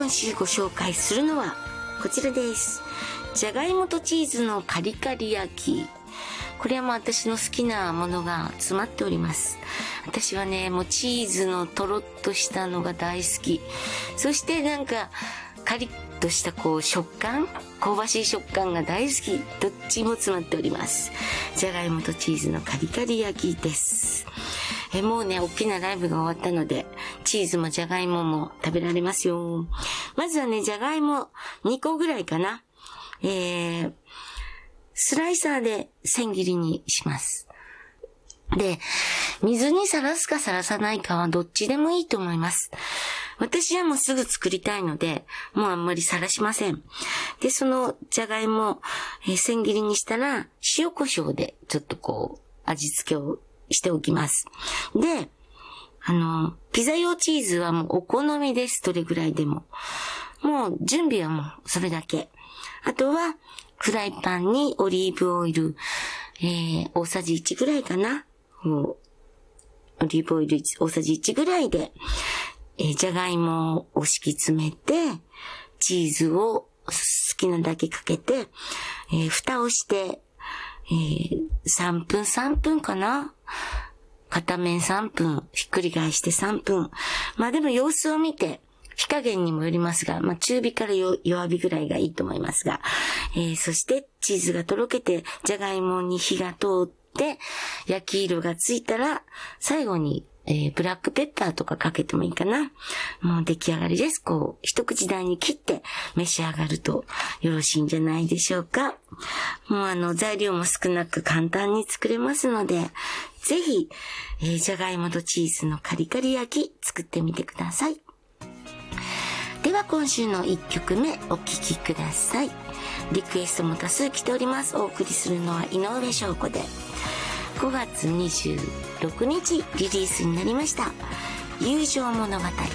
今週ご紹介するのはこちらです。じゃがいもとチーズのカリカリ焼き。これはもう私の好きなものが詰まっております。私はね、もうチーズのとろっとしたのが大好き。そしてなんかカリッとした食感、香ばしい食感が大好き。どっちも詰まっております。じゃがいもとチーズのカリカリ焼きです。もうね、大きなライブが終わったので、チーズもじゃがいもも食べられますよ。まずはね、じゃがいも2個ぐらいかな。スライサーで千切りにします。で、水にさらすかさらさないかはどっちでもいいと思います。私はもうすぐ作りたいので、もうあんまりさらしません。で、そのじゃがいも、千切りにしたら、塩コショウでちょっと味付けをしておきます。で、ピザ用チーズはもうお好みです。どれぐらいでも。もう準備はもうそれだけ。あとは、フライパンにオリーブオイル、大さじ1ぐらいかな。オリーブオイル大さじ1ぐらいで、じゃがいもを敷き詰めて、チーズを好きなだけかけて、蓋をして、3分かな。片面3分、ひっくり返して3分。まあでも様子を見て、火加減にもよりますが、まあ中火から弱火ぐらいがいいと思いますが、そしてチーズがとろけて、じゃがいもに火が通って、焼き色がついたら、最後に、ブラックペッパーとかかけてもいいかな。もう出来上がりです。一口大に切って召し上がるとよろしいんじゃないでしょうか。もう材料も少なく簡単に作れますので、ぜひ、じゃがいもとチーズのカリカリ焼き作ってみてください。では今週の1曲目お聴きください。リクエストも多数来ております。お送りするのは井上翔子で、5月26日リリースになりました友情物語。